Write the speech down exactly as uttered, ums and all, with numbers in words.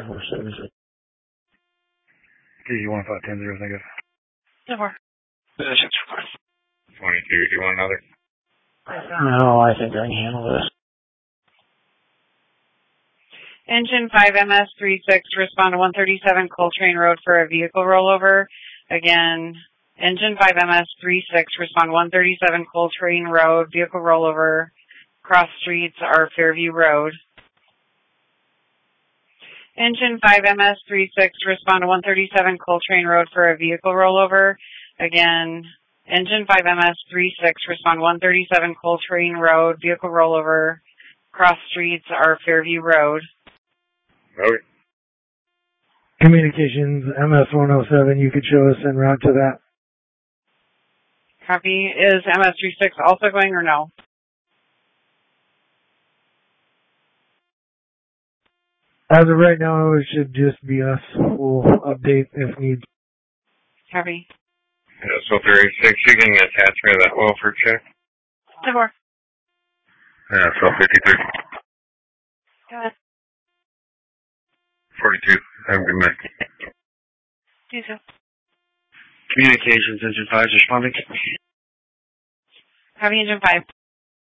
four seven six. D Z one five ten zero, thank you. Four. twenty-two, do you want another? No, I think I can handle this. Engine five M S three six, respond to one thirty-seven Coltrane Road for a vehicle rollover. Again, Engine five M S three six, respond one thirty-seven Coltrane Road, vehicle rollover. Cross streets are Fairview Road. Engine five M S three six, respond to one thirty-seven Coltrane Road for a vehicle rollover. Again, Engine five M S three six, respond one thirty-seven Coltrane Road, vehicle rollover. Cross streets are Fairview Road. Okay. Communications, M S one oh seven, you could show us en route to that. Copy. Is M S three six also going or no? As of right now, it should just be us. We'll update if need. Copy. Yeah, so thirty-six, you can attach me to that welfare check? Four. Yeah, so fifty-three. Go ahead. forty-two, have a good night. You too. Communications, engine five, responding. Copy, Engine five.